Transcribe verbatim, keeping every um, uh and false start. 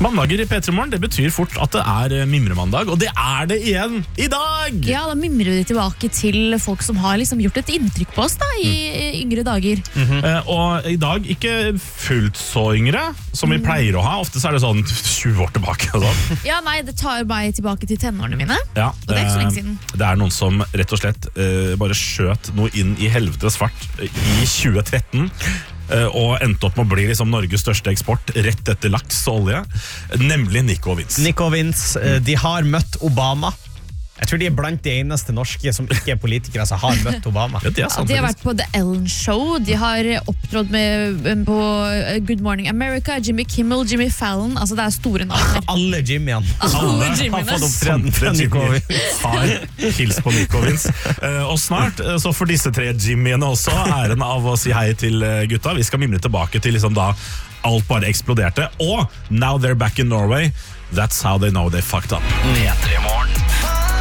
Mandager i P tre Morgen, det betyr fort at det er mimremandag, og det er det igjen i dag! Ja, da mimrer vi tilbake til folk som har liksom gjort et inntrykk på oss da, i mm. yngre dager. Mm-hmm. eh, og i dag ikke fullt så yngre, som vi mm. pleier å ha. Ofte så er det sånn tjue år tilbake. Og sånn. Ja, nei, det tar meg tilbake til tenårene mine, ja, og det er ikke så lenge siden. Det er noen som rett og slett eh, bare skjøt noe inn i helvetes fart i tjue tretten, og endte opp med å bli liksom Norges største eksport rett etter laks og olje, nemlig Nico og Vince. Nico og Vince, de har møtt Obama. Jeg tror de er blant de eneste norske som ikke er politikere som har møtt Obama. Ja, det er sant, ja, de har vært på The Ellen Show, de har opptrådt med på Good Morning America, Jimmy Kimmel, Jimmy Fallon, altså det er store navn. Alle Jimmyene. Alle har fått opptreden fra Nico og Vince. Har hils på Nico og Vince. Og snart, så for disse tre Jimmyene også, æren av å si hei til gutta. Vi skal mimre tilbake til liksom da alt bare eksploderte, og now they're back in Norway. That's how they know they fucked up. P tre Morgen.